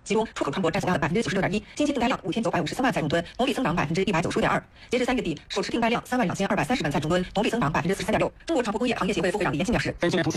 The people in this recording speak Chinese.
其中出口船舶占总量的96.1%，新期订单量5954万菜重吨，同比增长195.2%。截至3月底，手持订单量32230万菜重吨，同比增长43.6%。中国船舶工业行业协会副会长李延庆表示， 跟今年同期